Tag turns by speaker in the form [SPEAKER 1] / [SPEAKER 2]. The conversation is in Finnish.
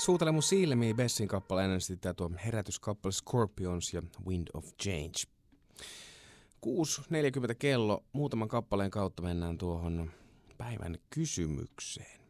[SPEAKER 1] Suutele mun silmiin Bessin kappaleen ennen sitä tuo herätyskappale Scorpions ja Wind of Change. 6.40 kello. Muutaman kappaleen kautta mennään tuohon päivän kysymykseen.